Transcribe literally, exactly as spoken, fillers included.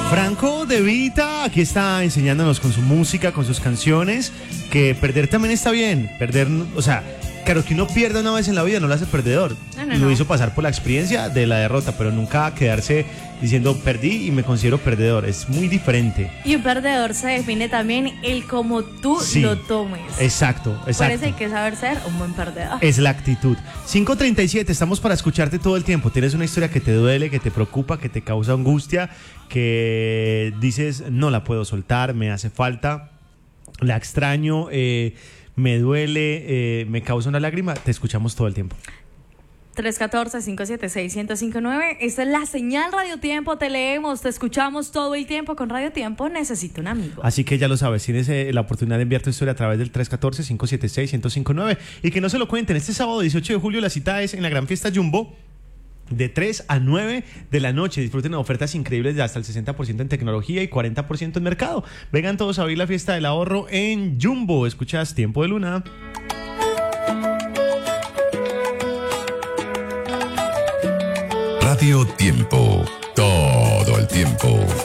Franco De Vita aquí está enseñándonos con su música, con sus canciones, que perder también está bien. Perder, o sea, claro que uno pierda una vez en la vida no lo hace perdedor. No, no, lo no. hizo pasar por la experiencia de la derrota, pero nunca quedarse diciendo perdí y me considero perdedor. Es muy diferente. Y un perdedor se define también el cómo tú sí, lo tomes. Exacto, exacto. Por eso hay que saber ser un buen perdedor. Es la actitud. cinco treinta y siete, estamos para escucharte todo el tiempo. Tienes una historia que te duele, que te preocupa, que te causa angustia, que dices no la puedo soltar, me hace falta, la extraño, eh, me duele, eh, me causa una lágrima. Te escuchamos todo el tiempo. tres uno cuatro, cinco siete seis, uno cero cinco nueve. Esta es la señal Radio Tiempo. Te leemos, te escuchamos todo el tiempo. Con Radio Tiempo necesito un amigo. Así que ya lo sabes, tienes eh, la oportunidad de enviar tu historia a través del tres uno cuatro, cinco siete seis, uno cero cinco nueve. Y que no se lo cuenten. Este sábado dieciocho de julio la cita es en la gran fiesta Jumbo, de tres a nueve de la noche. Disfruten de ofertas increíbles de hasta el sesenta por ciento en tecnología y cuarenta por ciento en mercado. Vengan todos a vivir la fiesta del ahorro en Jumbo. Escuchas Tiempo de Luna. Radio Tiempo, todo el tiempo.